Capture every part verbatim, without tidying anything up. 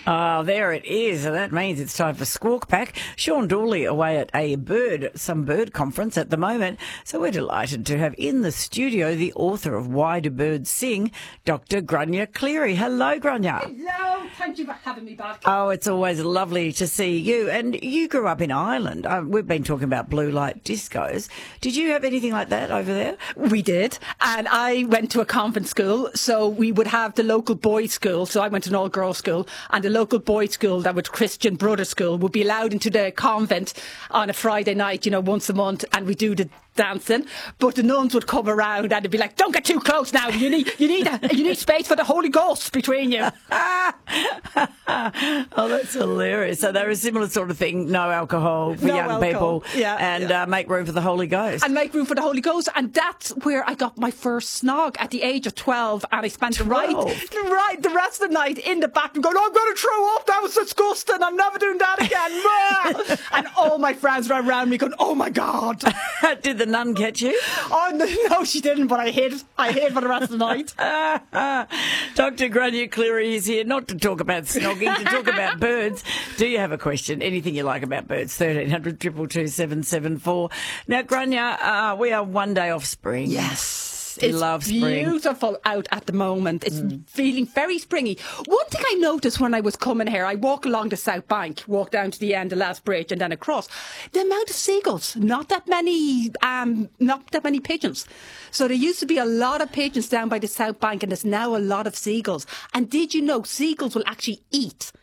Oh, there it is. And that means it's time for Squawk Pack. Sean Dawley away at a bird, some bird conference at the moment. So we're delighted to have in the studio the author of Why Do Birds Sing, Doctor Grania Cleary. Hello, Grania. Hello. Thank you for having me back. Oh, it's always lovely to see you. And you grew up in Ireland. Uh, we've been talking about blue light discos. Did you have anything like that over there? We did. And I went to a convent school. So we would have the local boys' school. So I went to an all-girls school. And the local boys' school, that was Christian Brothers School, would be allowed into the convent on a Friday night, you know, once a month. And we do the dancing, but the nuns would come around and they'd be like, "Don't get too close now. You need, you need, a, you need space for the Holy Ghost between you." Oh, that's hilarious. So they're a similar sort of thing. No alcohol for no young alcohol. people, yeah, and yeah. Uh, make room for the Holy Ghost. And make room for the Holy Ghost. And that's where I got my first snog at the age of twelve. And I spent the right, the right, the rest of the night in the bathroom going, "I'm going to throw up. That was disgusting. I'm never doing that again." And all my friends were around me going, "Oh my God." Did the nun catch you? Oh, no, no, she didn't, but I hid. I hid for the rest of the night. Doctor Grania Cleary is here, not to talk about snogging, to talk about birds. Do you have a question? Anything you like about birds? thirteen hundred, two two two, seven seven four. Now, Grania, uh, we are one day off spring. Yes. You it's love spring. Beautiful out at the moment. It's mm. feeling very springy. One thing I noticed when I was coming here, I walk along the South Bank, walk down to the end of the last bridge and then across. The amount of seagulls, not that many, um, not that many pigeons. So there used to be a lot of pigeons down by the South Bank, and there's now a lot of seagulls. And did you know seagulls will actually eat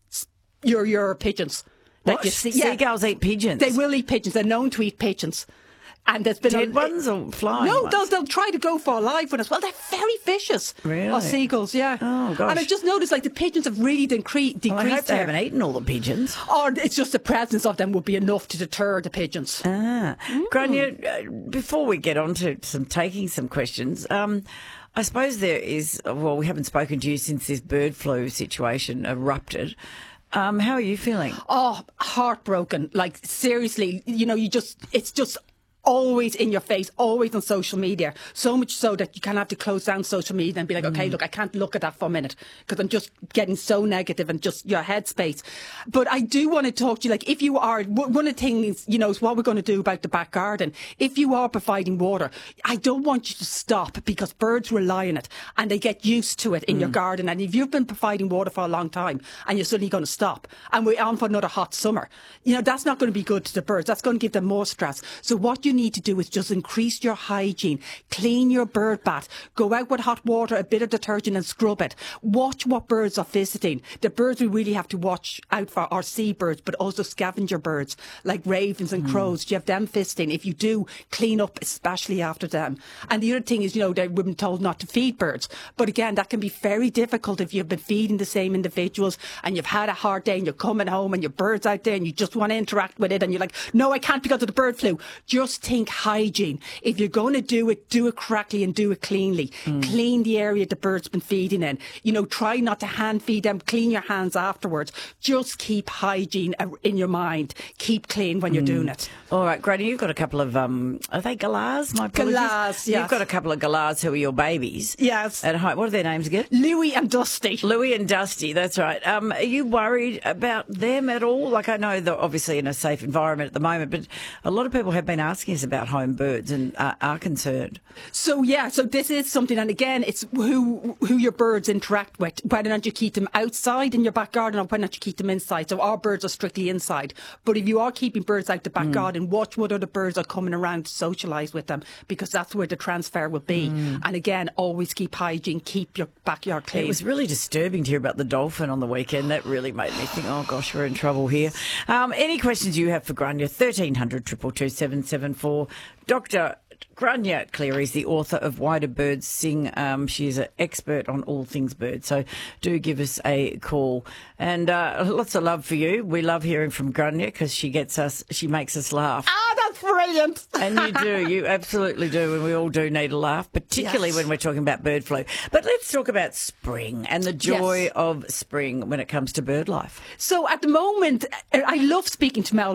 your your pigeons? What? Like you see, Seagulls yeah, eat pigeons? They will eat pigeons. They're known to eat pigeons. And there's been dead a, ones or flying No, ones? they'll, they'll try to go for a live one as well. They're very vicious. Really? Or seagulls, yeah. Oh, gosh. And I just noticed, like, the pigeons have really decre- decreased. Well, I hope they there. haven't eaten all the pigeons. Or it's just the presence of them would be enough to deter the pigeons. Ah. Mm. Grania, uh, before we get on to some taking some questions, um, I suppose there is, well, we haven't spoken to you since this bird flu situation erupted. Um, how are you feeling? Oh, heartbroken. Like, seriously, you know, you just, it's just always in your face, always on social media. So much so that you kind of have to close down social media and be like, mm. okay, look, I can't look at that for a minute because I'm just getting so negative and just your headspace. But I do want to talk to you, like, if you are, one of the things, you know, is what we're going to do about the back garden. If you are providing water, I don't want you to stop because birds rely on it and they get used to it in mm. your garden. And if you've been providing water for a long time and you're suddenly going to stop and we're on for another hot summer, you know, that's not going to be good to the birds. That's going to give them more stress. So what you need to do is just increase your hygiene, clean your bird bath, go out with hot water, a bit of detergent and scrub it. Watch what birds are visiting. The birds we really have to watch out for are seabirds, but also scavenger birds like ravens and crows. Mm. Do you have them visiting? If you do, clean up, especially after them. And the other thing is, you know, that we've been told not to feed birds. But again, that can be very difficult if you've been feeding the same individuals and you've had a hard day and you're coming home and your bird's out there and you just want to interact with it and you're like, no, I can't because of the bird flu. Just think hygiene. If you're going to do it, do it correctly and do it cleanly. Mm. Clean the area the bird's been feeding in. You know, try not to hand feed them. Clean your hands afterwards. Just keep hygiene in your mind. Keep clean when you're mm. doing it. All right, Grania, you've got a couple of, um, are they galahs? My apologies. Galahs, yes. You've got a couple of galahs who are your babies. Yes. At home. What are their names again? Louie and Dusty. Louie and Dusty, that's right. Um, are you worried about them at all? Like, I know they're obviously in a safe environment at the moment, but a lot of people have been asking us about home birds and uh, are concerned. So, yeah, so this is something, and again, it's who who your birds interact with. Whether or not you keep them outside in your back garden or whether or not you keep them inside. So our birds are strictly inside. But if you are keeping birds out the back mm. garden, watch what other birds are coming around to socialise with them because that's where the transfer will be. Mm. And again, always keep hygiene, keep your backyard clean. It was really disturbing to hear about the dolphin on the weekend. That really made me think, oh gosh, we're in trouble here. Um, any questions you have for Grania? thirteen hundred, two two two, seven seven four. Doctor Grania Cleary is the author of Why Do Birds Sing. Um, she's an expert on all things birds, so do give us a call. And uh, lots of love for you. We love hearing from Grania because she gets us, she makes us laugh. Ah, that's brilliant. And you do, you absolutely do, and we all do need a laugh, particularly yes. when we're talking about bird flu. But let's talk about spring and the joy yes. of spring when it comes to bird life. So at the moment, I love speaking to Mel